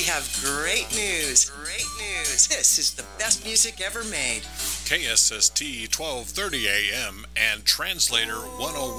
we have great news. Great news. This is the best music ever made. KSST 1230 AM and Translator 101.9